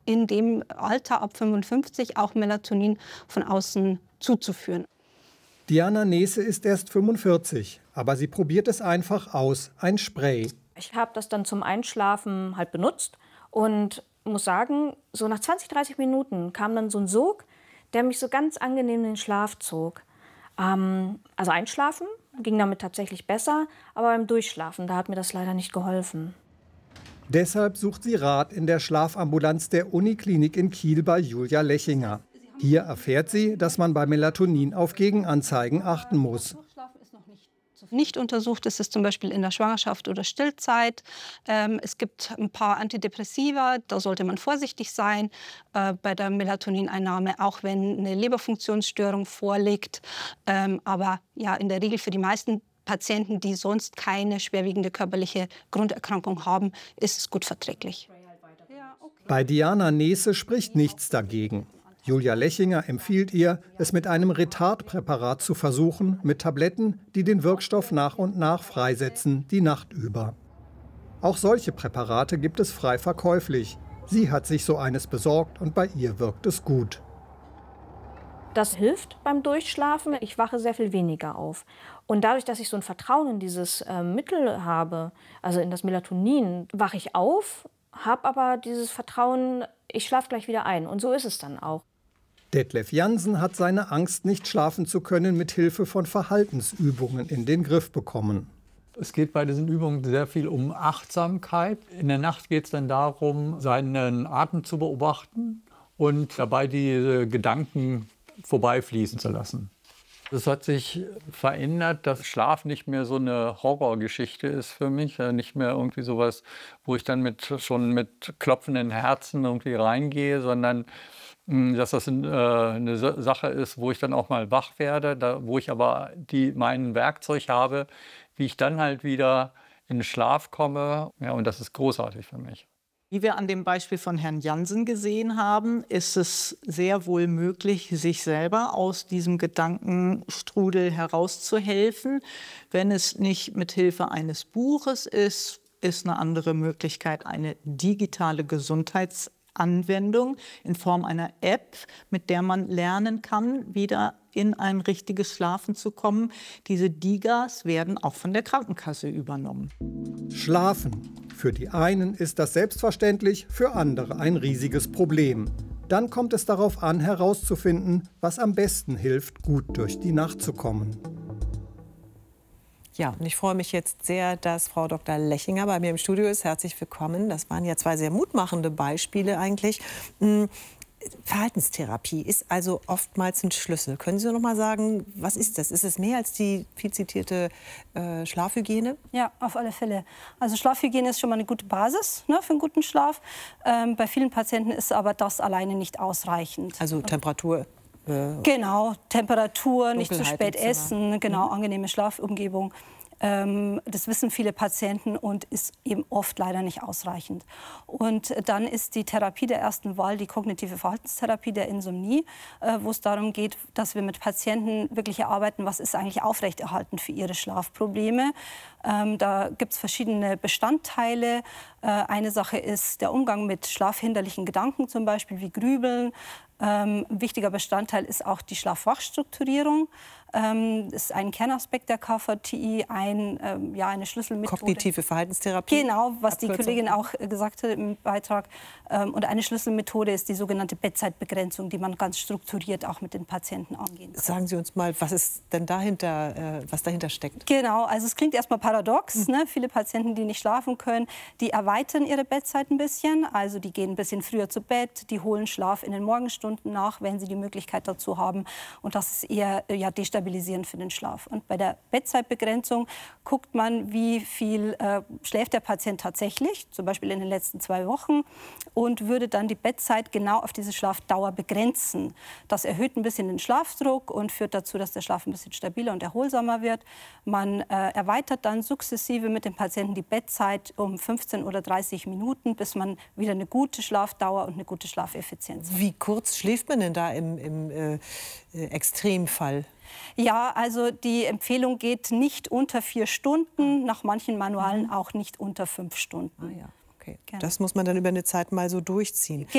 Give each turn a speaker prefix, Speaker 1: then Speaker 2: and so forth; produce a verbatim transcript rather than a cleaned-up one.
Speaker 1: in dem Alter ab fünfundfünfzig auch Melatonin von außen zuzuführen.
Speaker 2: Diana Nehse ist erst fünfundvierzig, aber sie probiert es einfach aus, ein Spray.
Speaker 3: Ich habe das dann zum Einschlafen halt benutzt und muss sagen, so nach zwanzig, dreißig Minuten kam dann so ein Sog, der mich so ganz angenehm in den Schlaf zog. Ähm, also einschlafen ging damit tatsächlich besser, aber beim Durchschlafen, da hat mir das leider nicht geholfen.
Speaker 2: Deshalb sucht sie Rat in der Schlafambulanz der Uniklinik in Kiel bei Julia Lechinger. Hier erfährt sie, dass man bei Melatonin auf Gegenanzeigen achten muss.
Speaker 1: Nicht untersucht ist es zum Beispiel in der Schwangerschaft oder Stillzeit. Ähm, es gibt ein paar Antidepressiva, da sollte man vorsichtig sein äh, bei der Melatonineinnahme, auch wenn eine Leberfunktionsstörung vorliegt. Ähm, aber ja, in der Regel für die meisten Patienten, die sonst keine schwerwiegende körperliche Grunderkrankung haben, ist es gut verträglich.
Speaker 2: Bei Diana Nehse spricht nichts dagegen. Julia Lechinger empfiehlt ihr, es mit einem Retardpräparat zu versuchen, mit Tabletten, die den Wirkstoff nach und nach freisetzen, die Nacht über. Auch solche Präparate gibt es frei verkäuflich. Sie hat sich so eines besorgt und bei ihr wirkt es gut.
Speaker 3: Das hilft beim Durchschlafen. Ich wache sehr viel weniger auf. Und dadurch, dass ich so ein Vertrauen in dieses äh, Mittel habe, also in das Melatonin, wache ich auf, habe aber dieses Vertrauen, ich schlafe gleich wieder ein. Und so ist es dann auch.
Speaker 2: Detlef Jansen hat seine Angst, nicht schlafen zu können, mit Hilfe von Verhaltensübungen in den Griff bekommen.
Speaker 4: Es geht bei diesen Übungen sehr viel um Achtsamkeit. In der Nacht geht es dann darum, seinen Atem zu beobachten und dabei die Gedanken vorbeifließen zu lassen. Es hat sich verändert, dass Schlaf nicht mehr so eine Horrorgeschichte ist für mich. Nicht mehr irgendwie sowas, wo ich dann mit, schon mit klopfenden Herzen irgendwie reingehe, sondern dass das eine Sache ist, wo ich dann auch mal wach werde, da, wo ich aber die, mein Werkzeug habe, wie ich dann halt wieder in den Schlaf komme. Ja, und das ist großartig für mich.
Speaker 5: Wie wir an dem Beispiel von Herrn Jansen gesehen haben, ist es sehr wohl möglich, sich selber aus diesem Gedankenstrudel herauszuhelfen. Wenn es nicht mit Hilfe eines Buches ist, ist eine andere Möglichkeit eine digitale Gesundheitsanwendung in Form einer App, mit der man lernen kann, wieder in ein richtiges Schlafen zu kommen. Diese Digas werden auch von der Krankenkasse übernommen.
Speaker 2: Schlafen. Für die einen ist das selbstverständlich, für andere ein riesiges Problem. Dann kommt es darauf an, herauszufinden, was am besten hilft, gut durch die Nacht zu kommen.
Speaker 6: Ja, und ich freue mich jetzt sehr, dass Frau Doktor Lechinger bei mir im Studio ist. Herzlich willkommen. Das waren ja zwei sehr mutmachende Beispiele eigentlich. Verhaltenstherapie ist also oftmals ein Schlüssel. Können Sie noch mal sagen, was ist das? Ist es mehr als die viel zitierte äh, Schlafhygiene?
Speaker 1: Ja, auf alle Fälle. Also Schlafhygiene ist schon mal eine gute Basis, ne, für einen guten Schlaf. Ähm, bei vielen Patienten ist aber das alleine nicht ausreichend.
Speaker 6: Also Temperatur? Äh,
Speaker 1: genau, Temperatur, nicht zu
Speaker 6: Dunkelheit
Speaker 1: spät
Speaker 6: im Zimmer.
Speaker 1: essen, genau,
Speaker 6: Mhm.
Speaker 1: angenehme Schlafumgebung. Ähm, das wissen viele Patienten und ist eben oft leider nicht ausreichend. Und dann ist die Therapie der ersten Wahl die kognitive Verhaltenstherapie der Insomnie, äh, wo es darum geht, dass wir mit Patienten wirklich erarbeiten, was ist eigentlich aufrechterhalten für ihre Schlafprobleme. Ähm, da gibt es verschiedene Bestandteile. Äh, eine Sache ist der Umgang mit schlafhinderlichen Gedanken, zum Beispiel wie Grübeln. Ähm, ein wichtiger Bestandteil ist auch die Schlaf-Wach-Strukturierung. Ähm, das ist ein Kernaspekt der K V T I, ein, ähm, ja, eine Schlüsselmethode.
Speaker 6: Kognitive Verhaltenstherapie?
Speaker 1: Genau, was die
Speaker 6: Abkürzung.
Speaker 1: Kollegin auch gesagt hat im Beitrag. Ähm, und eine Schlüsselmethode ist die sogenannte Bettzeitbegrenzung, die man ganz strukturiert auch mit den Patienten angehen kann.
Speaker 6: Sagen Sie uns mal, was ist denn dahinter, äh, was dahinter steckt?
Speaker 1: Genau, also es klingt erstmal paradox. Mhm. Ne? Viele Patienten, die nicht schlafen können, die erweitern ihre Bettzeit ein bisschen. Also die gehen ein bisschen früher zu Bett, die holen Schlaf in den Morgenstunden nach, wenn sie die Möglichkeit dazu haben. Und das ist eher ja, destabilisierend für den Schlaf. Und bei der Bettzeitbegrenzung guckt man, wie viel äh, schläft der Patient tatsächlich, zum Beispiel in den letzten zwei Wochen, und würde dann die Bettzeit genau auf diese Schlafdauer begrenzen. Das erhöht ein bisschen den Schlafdruck und führt dazu, dass der Schlaf ein bisschen stabiler und erholsamer wird. Man äh, erweitert dann sukzessive mit dem Patienten die Bettzeit um fünfzehn oder dreißig Minuten, bis man wieder eine gute Schlafdauer und eine gute Schlafeffizienz hat.
Speaker 6: Wie kurz schläft man denn da im, im äh, Extremfall?
Speaker 1: Ja, also die Empfehlung geht nicht unter vier Stunden, nach manchen Manualen auch nicht unter fünf Stunden.
Speaker 6: Ah, ja. Okay.
Speaker 1: Gerne.
Speaker 6: Das muss man dann über eine Zeit mal so durchziehen.